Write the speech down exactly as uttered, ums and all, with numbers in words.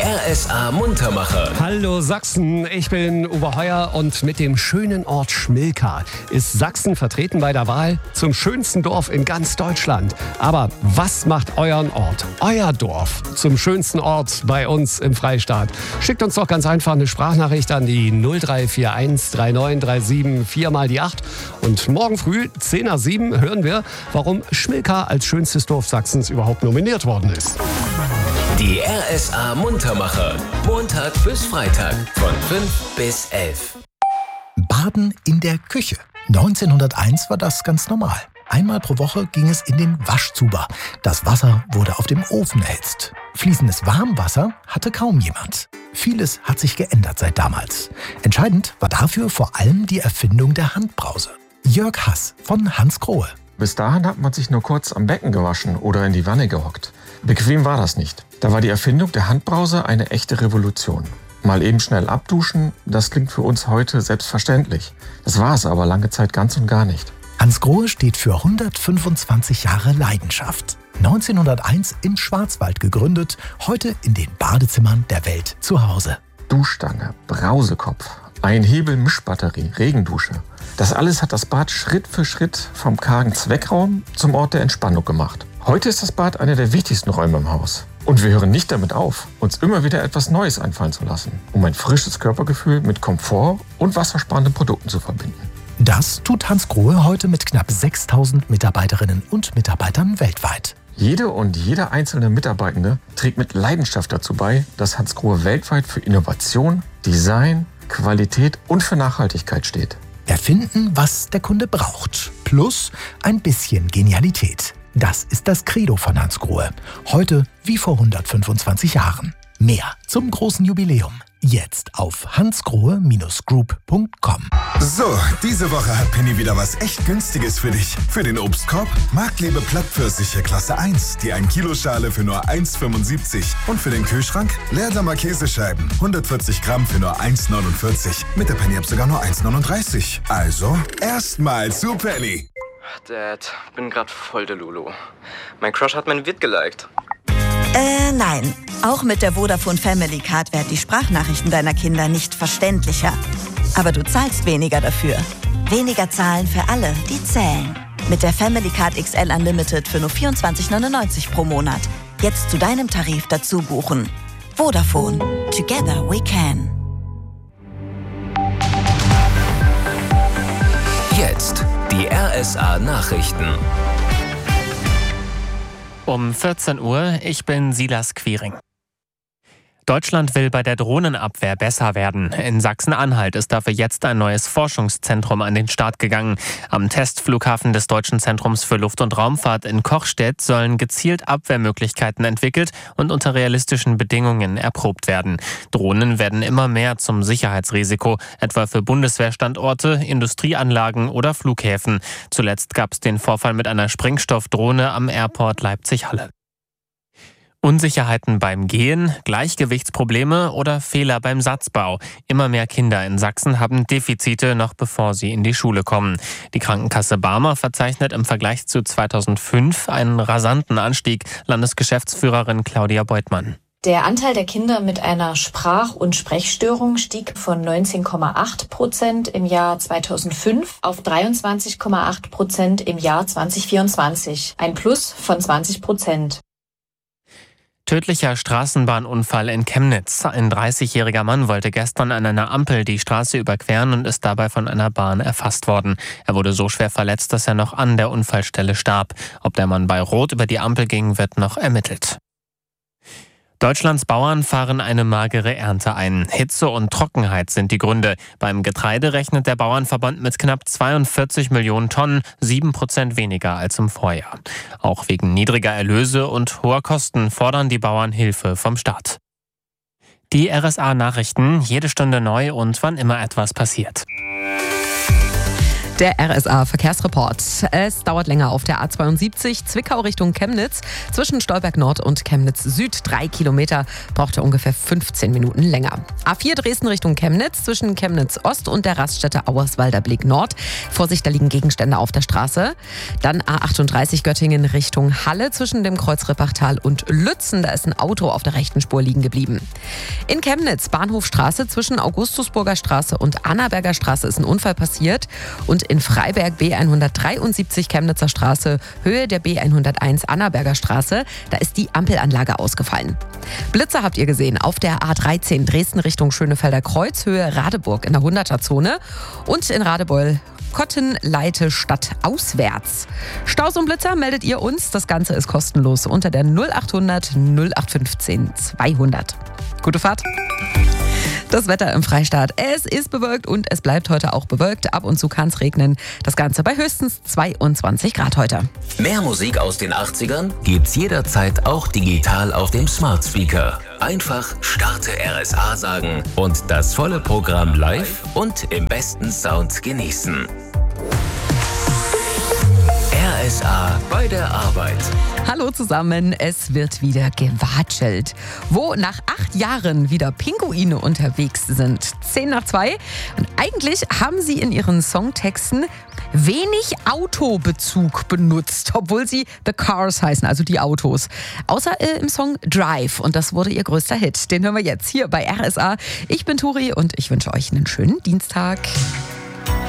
R S A Muntermacher. Hallo Sachsen, ich bin Uwe Heuer und mit dem schönen Ort Schmilka ist Sachsen vertreten bei der Wahl zum schönsten Dorf in ganz Deutschland. Aber was macht euren Ort, euer Dorf zum schönsten Ort bei uns im Freistaat? Schickt uns doch ganz einfach eine Sprachnachricht an die null drei vier eins drei neun drei sieben vier mal die acht. Und morgen früh, zehn nach sieben, hören wir, warum Schmilka als schönstes Dorf Sachsens überhaupt nominiert worden ist. Die R S A Muntermacher. Montag bis Freitag von fünf bis elf. Baden in der Küche. neunzehnhunderteins war das ganz normal. Einmal pro Woche ging es in den Waschzuber. Das Wasser wurde auf dem Ofen erhitzt. Fließendes Warmwasser hatte kaum jemand. Vieles hat sich geändert seit damals. Entscheidend war dafür vor allem die Erfindung der Handbrause. Jörg Hass von Hans Grohe. Bis dahin hat man sich nur kurz am Becken gewaschen oder in die Wanne gehockt. Bequem war das nicht. Da war die Erfindung der Handbrause eine echte Revolution. Mal eben schnell abduschen, das klingt für uns heute selbstverständlich. Das war es aber lange Zeit ganz und gar nicht. Hans Grohe steht für hundertfünfundzwanzig Jahre Leidenschaft. neunzehnhunderteins im Schwarzwald gegründet, heute in den Badezimmern der Welt zu Hause. Duschstange, Brausekopf, Einhebel-Mischbatterie, Regendusche. Das alles hat das Bad Schritt für Schritt vom kargen Zweckraum zum Ort der Entspannung gemacht. Heute ist das Bad einer der wichtigsten Räume im Haus. Und wir hören nicht damit auf, uns immer wieder etwas Neues einfallen zu lassen, um ein frisches Körpergefühl mit Komfort und wassersparenden Produkten zu verbinden. Das tut Hans Grohe heute mit knapp sechstausend Mitarbeiterinnen und Mitarbeitern weltweit. Jede und jeder einzelne Mitarbeitende trägt mit Leidenschaft dazu bei, dass Hans Grohe weltweit für Innovation, Design, Qualität und für Nachhaltigkeit steht. Erfinden, was der Kunde braucht. Plus ein bisschen Genialität. Das ist das Credo von Hans Grohe. Heute wie vor hundertfünfundzwanzig Jahren. Mehr zum großen Jubiläum. Jetzt auf hansgrohe Group punkt com. So, diese Woche hat Penny wieder was echt Günstiges für dich. Für den Obstkorb Marktliebe Plattpfirsiche Klasse eins, die ein Kilo Schale für nur eins fünfundsiebzig. Und für den Kühlschrank Leerdammer Käsescheiben, hundertvierzig Gramm für nur eins neunundvierzig. Mit der Penny-App sogar nur eins neununddreißig. Also, erstmal zu Penny. Dad, bin grad voll der Lulu. Mein Crush hat mein Vid geliked. Äh, nein. Auch mit der Vodafone Family Card werden die Sprachnachrichten deiner Kinder nicht verständlicher. Aber du zahlst weniger dafür. Weniger zahlen für alle, die zählen. Mit der Family Card X L Unlimited für nur vierundzwanzig neunundneunzig pro Monat. Jetzt zu deinem Tarif dazu buchen. Vodafone. Together we can. Jetzt die R S A Nachrichten. Um vierzehn Uhr, ich bin Silas Quiring. Deutschland will bei der Drohnenabwehr besser werden. In Sachsen-Anhalt ist dafür jetzt ein neues Forschungszentrum an den Start gegangen. Am Testflughafen des Deutschen Zentrums für Luft- und Raumfahrt in Kochstedt sollen gezielt Abwehrmöglichkeiten entwickelt und unter realistischen Bedingungen erprobt werden. Drohnen werden immer mehr zum Sicherheitsrisiko, etwa für Bundeswehrstandorte, Industrieanlagen oder Flughäfen. Zuletzt gab es den Vorfall mit einer Sprengstoffdrohne am Airport Leipzig-Halle. Unsicherheiten beim Gehen, Gleichgewichtsprobleme oder Fehler beim Satzbau. Immer mehr Kinder in Sachsen haben Defizite, noch bevor sie in die Schule kommen. Die Krankenkasse Barmer verzeichnet im Vergleich zu zweitausendfünf einen rasanten Anstieg. Landesgeschäftsführerin Claudia Beutmann. Der Anteil der Kinder mit einer Sprach- und Sprechstörung stieg von neunzehn Komma acht Prozent im Jahr zweitausendfünf auf dreiundzwanzig Komma acht Prozent im Jahr zweitausendvierundzwanzig. Ein Plus von zwanzig Prozent. Tödlicher Straßenbahnunfall in Chemnitz. Ein dreißigjähriger Mann wollte gestern an einer Ampel die Straße überqueren und ist dabei von einer Bahn erfasst worden. Er wurde so schwer verletzt, dass er noch an der Unfallstelle starb. Ob der Mann bei Rot über die Ampel ging, wird noch ermittelt. Deutschlands Bauern fahren eine magere Ernte ein. Hitze und Trockenheit sind die Gründe. Beim Getreide rechnet der Bauernverband mit knapp zweiundvierzig Millionen Tonnen, sieben Prozent weniger als im Vorjahr. Auch wegen niedriger Erlöse und hoher Kosten fordern die Bauern Hilfe vom Staat. Die R S A-Nachrichten, jede Stunde neu und wann immer etwas passiert. Der R S A-Verkehrsreport. Es dauert länger auf der A zweiundsiebzig Zwickau Richtung Chemnitz. Zwischen Stolberg Nord und Chemnitz Süd drei Kilometer. Braucht ihr ungefähr fünfzehn Minuten länger. A vier Dresden Richtung Chemnitz. Zwischen Chemnitz Ost und der Raststätte Auerswalder Blick Nord. Vorsicht, da liegen Gegenstände auf der Straße. Dann A achtunddreißig Göttingen Richtung Halle. Zwischen dem Kreuz Rippachtal und Lützen. Da ist ein Auto auf der rechten Spur liegen geblieben. In Chemnitz Bahnhofstraße zwischen Augustusburger Straße und Annaberger Straße ist ein Unfall passiert. Und in Freiberg B hundertdreiundsiebzig Chemnitzer Straße, Höhe der B hunderteins Annaberger Straße, da ist die Ampelanlage ausgefallen. Blitze habt ihr gesehen auf der A dreizehn Dresden Richtung Schönefelder Kreuz, Höhe Radeburg in der hunderter-Zone und in Radebeul Kottenleite Stadt auswärts. Staus und Blitzer meldet ihr uns. Das Ganze ist kostenlos unter der null achthundert null acht fünfzehn zweihundert. Gute Fahrt. Das Wetter im Freistaat. Es ist bewölkt und es bleibt heute auch bewölkt. Ab und zu kann es regnen. Das Ganze bei höchstens zweiundzwanzig Grad heute. Mehr Musik aus den achtzigern gibt's jederzeit auch digital auf dem Smart Speaker. Einfach Starte R S A sagen und das volle Programm live und im besten Sound genießen. R S A bei der Arbeit. Hallo zusammen, es wird wieder gewatschelt. Wo nach acht Jahren wieder Pinguine unterwegs sind. Zehn nach zwei. Und eigentlich haben sie in ihren Songtexten wenig Autobezug benutzt, obwohl sie The Cars heißen, also die Autos. Außer äh, im Song Drive. Und das wurde ihr größter Hit. Den hören wir jetzt hier bei R S A. Ich bin Turi und ich wünsche euch einen schönen Dienstag.